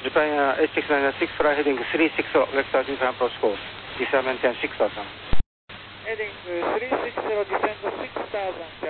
Japan H696, fly heading 360, vector Japan approach course. Descend maintain 6000. Heading 360, descend 6000.